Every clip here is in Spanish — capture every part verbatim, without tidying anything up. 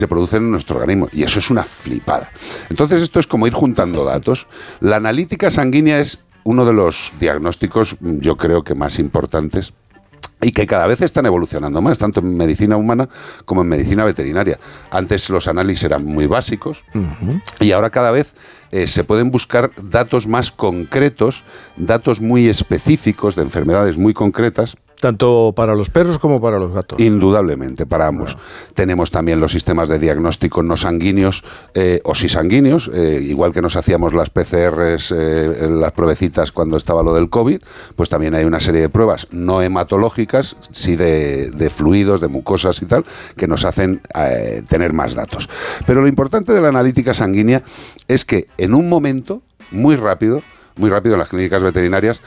se producen en nuestro organismo, y eso es una flipada. Entonces esto es como ir juntando datos. La analítica sanguínea es uno de los diagnósticos, yo creo que más importantes, y que cada vez están evolucionando más, tanto en medicina humana como en medicina veterinaria. Antes los análisis eran muy básicos, uh-huh. y ahora cada vez eh, se pueden buscar datos más concretos, datos muy específicos de enfermedades muy concretas. Tanto para los perros como para los gatos. Indudablemente, para ambos. Bueno. Tenemos también los sistemas de diagnóstico no sanguíneos eh, o sí sanguíneos, eh, igual que nos hacíamos las P C Rs, eh, las pruebecitas cuando estaba lo del COVID, pues también hay una serie de pruebas no hematológicas, sí de, de fluidos, de mucosas y tal, que nos hacen eh, tener más datos. Pero lo importante de la analítica sanguínea es que en un momento, muy rápido, muy rápido en las clínicas veterinarias...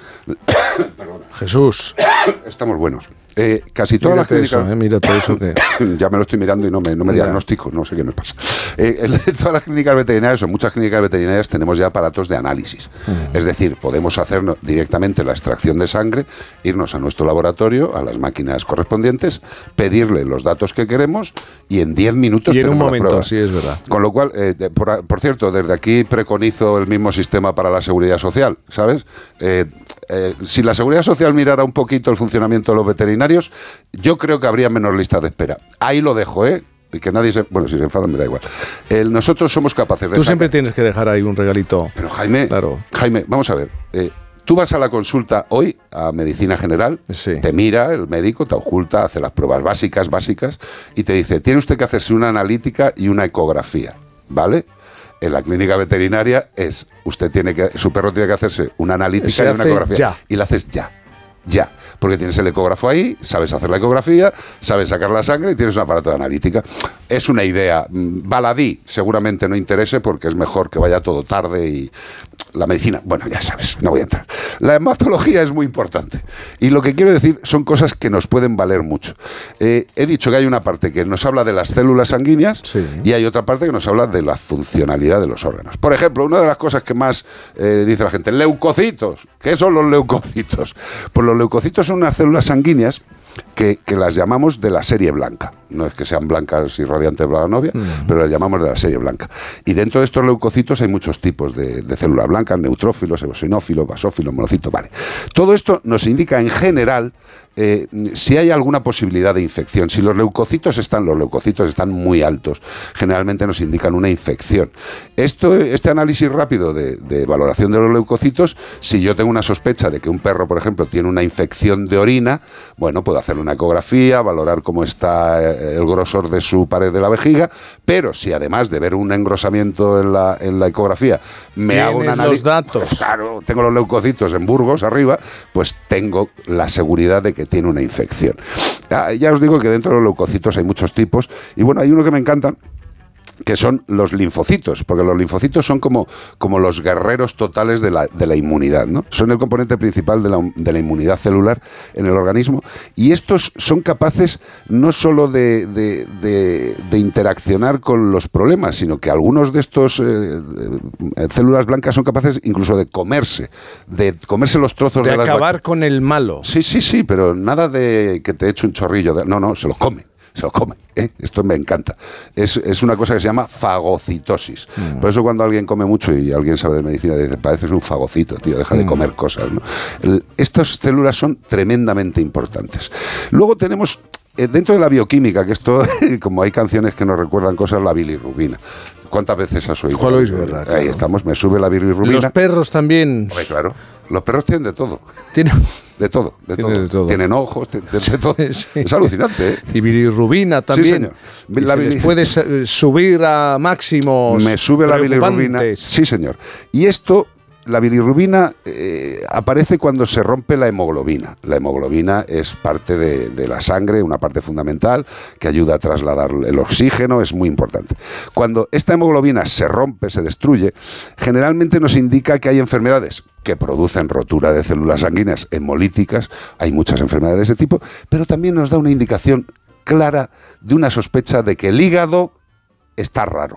Jesús. Estamos buenos. Eh, casi todas las clínicas... Eso, eh, mírate eso que... Ya me lo estoy mirando y no me, no me diagnostico, no sé qué me pasa. Eh, en todas las clínicas veterinarias, o en muchas clínicas veterinarias, tenemos ya aparatos de análisis. Uh-huh. Es decir, podemos hacer directamente la extracción de sangre, irnos a nuestro laboratorio, a las máquinas correspondientes, pedirle los datos que queremos y en diez minutos y en tenemos un momento, la prueba. Sí, es verdad. Con lo cual, eh, por, por cierto, desde aquí preconizo el mismo sistema para la seguridad social, ¿sabes? Eh, eh, si la seguridad social mirara un poquito el funcionamiento de los veterinarios, yo creo que habría menos listas de espera. Ahí lo dejo, ¿eh? Y que nadie se... Bueno, si se enfadan me da igual. El, nosotros somos capaces de... Tú siempre tienes que dejar ahí un regalito. Pero Jaime, claro. Jaime, vamos a ver. Eh, tú vas a la consulta hoy a Medicina General, sí. te mira el médico, te oculta, hace las pruebas básicas, básicas, y te dice, tiene usted que hacerse una analítica y una ecografía, ¿vale? En la clínica veterinaria es, usted tiene que, su perro tiene que hacerse una analítica Se y una ecografía. Ya. Y la haces ya. Ya, porque tienes el ecógrafo ahí, sabes hacer la ecografía, sabes sacar la sangre y tienes un aparato de analítica. Es una idea baladí, seguramente no interese porque es mejor que vaya todo tarde y la medicina, bueno, ya sabes, no voy a entrar. La hematología es muy importante y lo que quiero decir son cosas que nos pueden valer mucho. Eh, he dicho que hay una parte que nos habla de las células sanguíneas, sí. y hay otra parte que nos habla de la funcionalidad de los órganos. Por ejemplo, una de las cosas que más eh, dice la gente, leucocitos. ¿Qué son los leucocitos? Pues los leucocitos son unas células sanguíneas que, que las llamamos de la serie blanca. No es que sean blancas y radiantes de la novia, mm. pero las llamamos de la serie blanca. Y dentro de estos leucocitos hay muchos tipos de, de células blancas, neutrófilos, eosinófilos, basófilos, monocitos, vale. Todo esto nos indica en general eh, si hay alguna posibilidad de infección. Si los leucocitos están, los leucocitos están muy altos, generalmente nos indican una infección. Esto, este análisis rápido de, de valoración de los leucocitos, si yo tengo una sospecha de que un perro, por ejemplo, tiene una infección de orina, bueno, puedo hacer una ecografía, valorar cómo está el grosor de su pared de la vejiga, pero si además de ver un engrosamiento en la, en la ecografía me hago un análisis... los datos. Pues claro, tengo los leucocitos en Burgos arriba, pues tengo la seguridad de que tiene una infección. Ya, ya os digo que dentro de los leucocitos hay muchos tipos, y bueno, hay uno que me encanta, que son los linfocitos, porque los linfocitos son como, como los guerreros totales de la, de la inmunidad, ¿no? Son el componente principal de la, de la inmunidad celular en el organismo, y estos son capaces no solo de, de, de, de interaccionar con los problemas, sino que algunos de estos eh, células blancas son capaces incluso de comerse, de comerse los trozos de, de las acabar con el malo. Sí, sí, sí, pero nada de que te eche un chorrillo, de, no, no, se los come. Se lo comen, ¿eh? Esto me encanta. Es, es una cosa que se llama fagocitosis. Mm. Por eso cuando alguien come mucho y alguien sabe de medicina dice, pareces un fagocito, tío, deja mm. de comer cosas, ¿no? El, estas células son tremendamente importantes. Luego tenemos, eh, dentro de la bioquímica, que esto, como hay canciones que nos recuerdan cosas, la bilirrubina. ¿Cuántas veces has oído? Juan Luis Guerra, Ahí claro. estamos, me sube la bilirrubina. Los perros también. Oye, claro, los perros tienen de todo. ¿Tienen? De todo, de todo. de todo. Tienen ojos, de, de todo. Sí. Es alucinante, ¿eh? Y bilirrubina también. Sí, señor. Y la se bilir... les puede subir a máximos. Me sube la bilirrubina. Sí, señor. Y esto, la bilirrubina eh, aparece cuando se rompe la hemoglobina. La hemoglobina es parte de, de la sangre, una parte fundamental que ayuda a trasladar el oxígeno, es muy importante. Cuando esta hemoglobina se rompe, se destruye, generalmente nos indica que hay enfermedades que producen rotura de células sanguíneas hemolíticas, hay muchas enfermedades de ese tipo, pero también nos da una indicación clara de una sospecha de que el hígado está raro.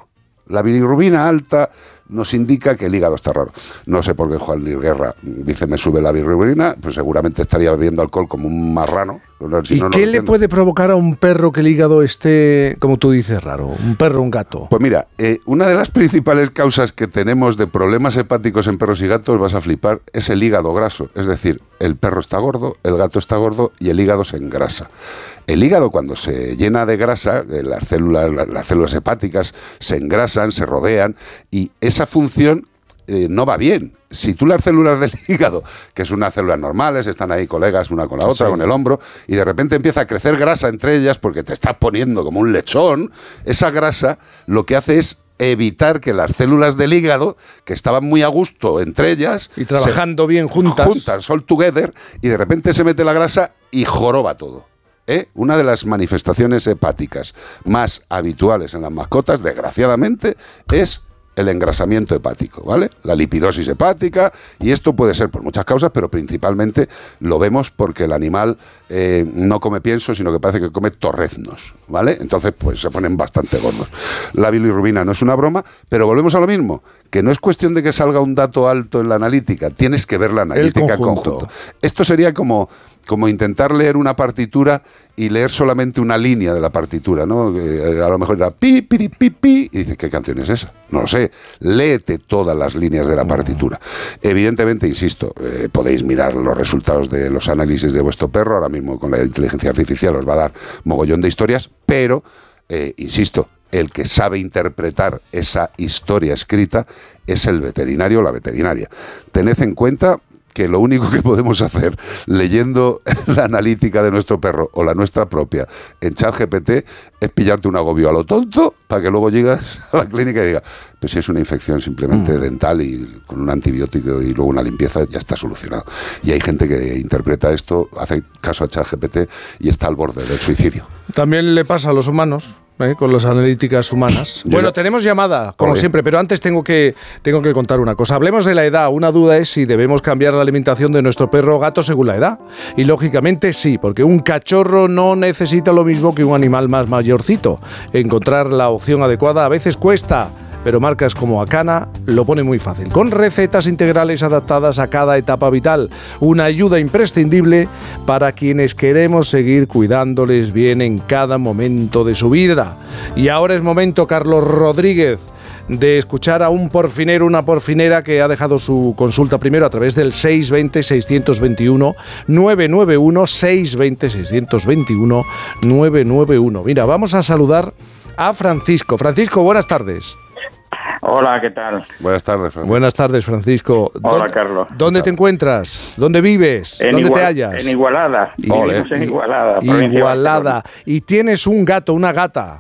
La bilirrubina alta nos indica que el hígado está raro. No sé por qué Juan Luis Guerra dice me sube la bilirrubina, pues seguramente estaría bebiendo alcohol como un marrano. Si ¿Y no, no qué le puede provocar a un perro que el hígado esté, como tú dices, raro? Un perro, un gato. Pues mira, eh, una de las principales causas que tenemos de problemas hepáticos en perros y gatos, vas a flipar, es el hígado graso. Es decir, el perro está gordo, el gato está gordo y el hígado se engrasa. El hígado, cuando se llena de grasa, eh, las células, las, las células hepáticas se engrasan, se rodean, y esa función eh, no va bien. Si tú las células del hígado, que son unas células normales, están ahí colegas una con la otra, sí, con el hombro, y de repente empieza a crecer grasa entre ellas porque te estás poniendo como un lechón, esa grasa lo que hace es evitar que las células del hígado, que estaban muy a gusto entre ellas, y trabajando se, bien juntas, juntas, all together, y de repente se mete la grasa y joroba todo. ¿Eh? Una de las manifestaciones hepáticas más habituales en las mascotas, desgraciadamente, es el engrasamiento hepático, ¿vale? La lipidosis hepática, y esto puede ser por muchas causas, pero principalmente lo vemos porque el animal eh, no come pienso, sino que parece que come torreznos, ¿vale? Entonces, pues se ponen bastante gordos. La bilirrubina no es una broma, pero volvemos a lo mismo, que no es cuestión de que salga un dato alto en la analítica, tienes que ver la analítica en conjunto. Esto sería como... como intentar leer una partitura y leer solamente una línea de la partitura, ¿no? Que a lo mejor era pi, pi, pi, pi, y dices, ¿qué canción es esa? No lo sé. Léete todas las líneas de la partitura. Evidentemente, insisto, eh, podéis mirar los resultados de los análisis de vuestro perro, ahora mismo con la inteligencia artificial os va a dar mogollón de historias, pero, eh, insisto, el que sabe interpretar esa historia escrita es el veterinario o la veterinaria. Tened en cuenta que lo único que podemos hacer leyendo la analítica de nuestro perro o la nuestra propia en ChatGPT es pillarte un agobio a lo tonto para que luego llegas a la clínica y digas, pues si es una infección simplemente mm. dental y con un antibiótico y luego una limpieza ya está solucionado. Y hay gente que interpreta esto, hace caso a ChatGPT y está al borde del suicidio. También le pasa a los humanos. ¿Eh? Con las analíticas humanas. Yo bueno, no. tenemos llamada, como Oye. siempre, pero antes tengo que, tengo que contar una cosa. Hablemos de la edad. Una duda es si debemos cambiar la alimentación de nuestro perro o gato según la edad. Y lógicamente sí, porque un cachorro no necesita lo mismo que un animal más mayorcito. Encontrar la opción adecuada a veces cuesta, pero marcas como Acana lo pone muy fácil, con recetas integrales adaptadas a cada etapa vital, una ayuda imprescindible para quienes queremos seguir cuidándoles bien en cada momento de su vida. Y ahora es momento, Carlos Rodríguez, de escuchar a un porfinero, una porfinera que ha dejado su consulta primero a través del seis dos cero, seis dos uno, nueve nueve uno, seis dos cero, seis dos uno, nueve nueve uno. Mira, vamos a saludar a Francisco. Francisco, buenas tardes. Hola, ¿qué tal? Buenas tardes, Francisco. Buenas tardes, Francisco. Hola, Carlos. ¿Dónde te encuentras? ¿Dónde vives? En ¿Dónde Igual, te hallas? En Igualada. Vivimos en Igualada. Igualada. Y tienes un gato, una gata.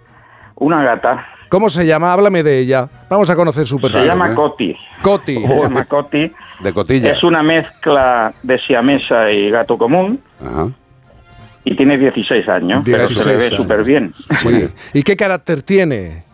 Una gata. ¿Cómo se llama? Háblame de ella. Vamos a conocer su perfil. Se llama ¿eh? Coti. Coti. Se llama Coti. De cotilla. Es una mezcla de siamesa y gato común. Ajá. Y tiene dieciséis años, dieciséis pero se le ve súper bien. Sí. ¿Y qué carácter tiene?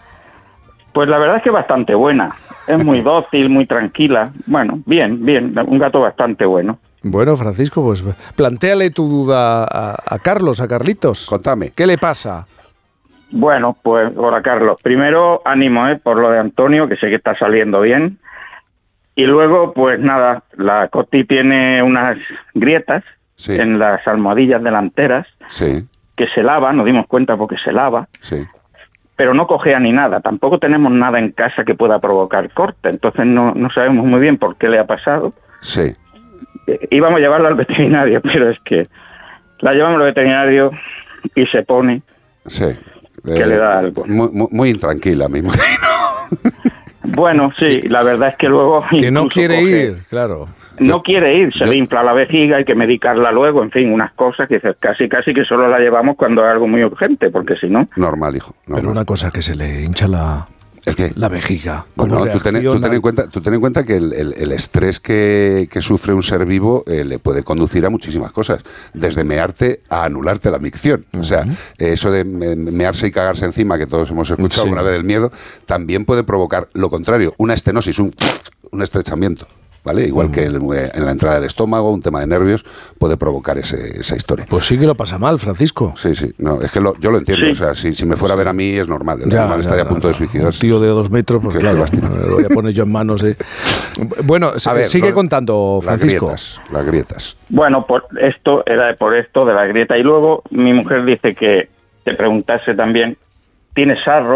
Pues la verdad es que bastante buena. Es muy dócil, muy tranquila. Bueno, bien, bien. Un gato bastante bueno. Bueno, Francisco, pues plantéale tu duda a, a Carlos, a Carlitos. Contame. ¿Qué le pasa? Bueno, pues hola, Carlos. Primero, ánimo, ¿eh? Por lo de Antonio, que sé que está saliendo bien. Y luego, pues nada, la Coti tiene unas grietas sí. en las almohadillas delanteras sí. que se lava, nos dimos cuenta porque se lava. Sí. Pero no cojea ni nada. Tampoco tenemos nada en casa que pueda provocar corte. Entonces no, no sabemos muy bien por qué le ha pasado. Sí. Eh, íbamos a llevarla al veterinario, pero es que la llevamos al veterinario y se pone sí. que eh, le da algo. Muy, muy, muy intranquila, me imagino. Bueno, sí, la verdad es que luego... Que no quiere coge, ir, claro. No quiere ir, se yo, le infla la vejiga, hay que medicarla luego, en fin, unas cosas que casi casi que solo la llevamos cuando es algo muy urgente, porque si no... Normal, hijo. Normal. Pero una cosa que se le hincha la... ¿El qué? La vejiga. Bueno, tú ten, tú, ten en cuenta, tú ten en cuenta que el, el, el estrés que, que sufre un ser vivo eh, le puede conducir a muchísimas cosas, desde mearte a anularte la micción. Uh-huh. O sea, eh, eso de me, mearse y cagarse encima, que todos hemos escuchado sí. alguna vez del miedo, también puede provocar lo contrario, una estenosis, un, un estrechamiento. ¿vale? Igual Mm. que el, en la entrada del estómago, un tema de nervios puede provocar ese, esa historia. Pues sí que lo pasa mal, Francisco. Sí, sí, no, es que lo, yo lo entiendo, Sí. o sea, si, si me fuera a ver a mí es normal, el Ya, animal estaría ya, a punto de ya. suicidarse. Un tío de dos metros, pues Qué- claro, qué lástima. me voy a poner yo en manos de... Bueno, A ver, sigue lo- contando, Francisco. Las grietas, las grietas. Bueno, por esto era por esto de la grieta. Y luego mi mujer dice que te preguntase también, ¿tienes sarro?